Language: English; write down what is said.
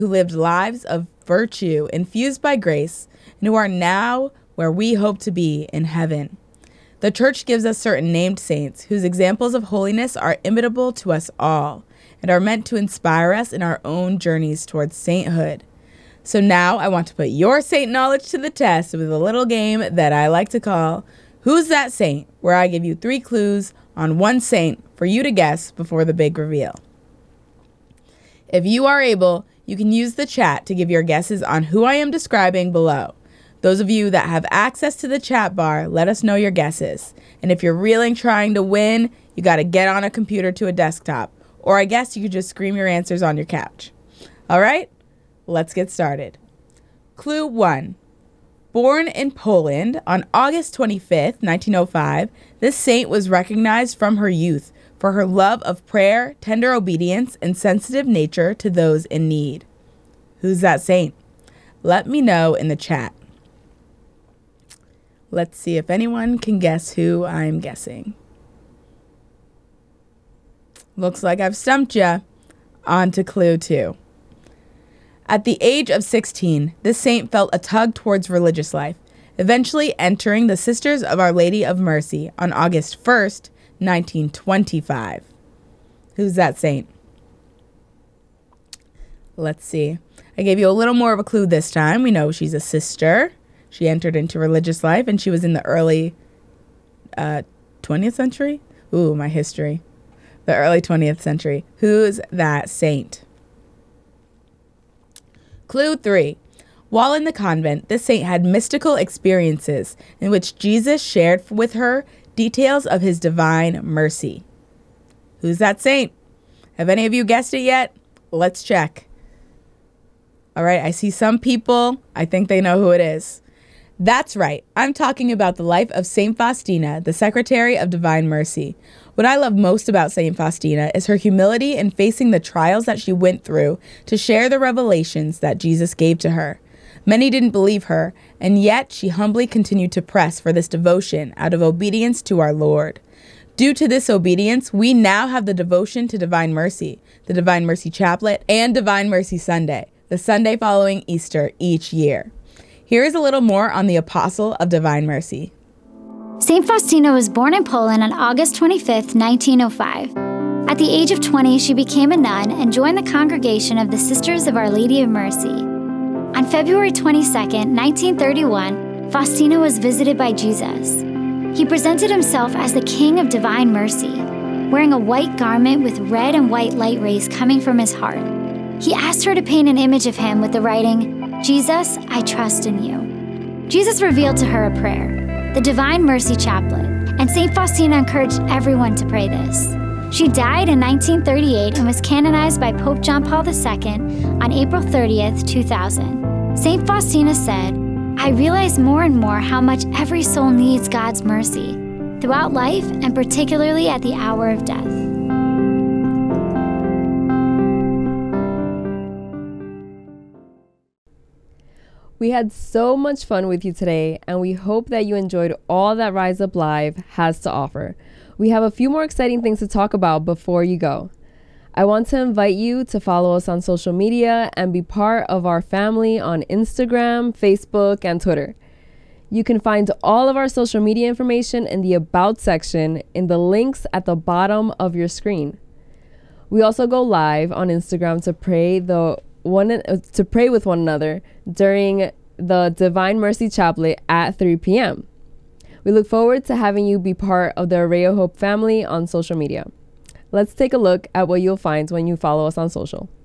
who lived lives of virtue infused by grace, and who are now where we hope to be in heaven. The church gives us certain named saints whose examples of holiness are imitable to us all and are meant to inspire us in our own journeys towards sainthood. So now I want to put your saint knowledge to the test with a little game that I like to call Who's That Saint?, where I give you 3 clues on one saint for you to guess before the big reveal. If you are able, you can use the chat to give your guesses on who I am describing below. Those of you that have access to the chat bar, let us know your guesses. And if you're really trying to win, you got to get on a computer to a desktop. Or I guess you could just scream your answers on your couch. All right, let's get started. Clue 1. Born in Poland on August 25th, 1905, this saint was recognized from her youth for her love of prayer, tender obedience, and sensitive nature to those in need. Who's that saint? Let me know in the chat. Let's see if anyone can guess who I'm guessing. Looks like I've stumped you. On to clue 2. At the age of 16, this saint felt a tug towards religious life, eventually entering the Sisters of Our Lady of Mercy on August 1st, 1925. Who's that saint? Let's see. I gave you a little more of a clue this time. We know she's a sister. She entered into religious life, and she was in the early 20th century. Ooh, my history. The early 20th century. Who's that saint? Clue 3. While in the convent, this saint had mystical experiences in which Jesus shared with her details of his divine mercy. Who's that saint? Have any of you guessed it yet? Let's check. All right, I see some people. I think they know who it is. That's right. I'm talking about the life of Saint Faustina, the Secretary of Divine Mercy. What I love most about Saint Faustina is her humility in facing the trials that she went through to share the revelations that Jesus gave to her. Many didn't believe her, and yet she humbly continued to press for this devotion out of obedience to our Lord. Due to this obedience, we now have the devotion to Divine Mercy, the Divine Mercy Chaplet, and Divine Mercy Sunday, the Sunday following Easter each year. Here is a little more on the Apostle of Divine Mercy. Saint Faustina was born in Poland on August 25, 1905. At the age of 20, she became a nun and joined the congregation of the Sisters of Our Lady of Mercy. On February 22, 1931, Faustina was visited by Jesus. He presented himself as the King of Divine Mercy, wearing a white garment with red and white light rays coming from his heart. He asked her to paint an image of him with the writing, "Jesus, I trust in you." Jesus revealed to her a prayer, the Divine Mercy Chaplet, and St. Faustina encouraged everyone to pray this. She died in 1938 and was canonized by Pope John Paul II on April 30th, 2000. St. Faustina said, "I realize more and more how much every soul needs God's mercy throughout life and particularly at the hour of death." We had so much fun with you today, and we hope that you enjoyed all that Rise Up Live has to offer. We have a few more exciting things to talk about before you go. I want to invite you to follow us on social media and be part of our family on Instagram, Facebook, and Twitter. You can find all of our social media information in the About section in the links at the bottom of your screen. We also go live on Instagram to pray with one another during the Divine Mercy Chaplet at 3 p.m. We look forward to having you be part of the Array of Hope family on social media. Let's take a look at what you'll find when you follow us on social.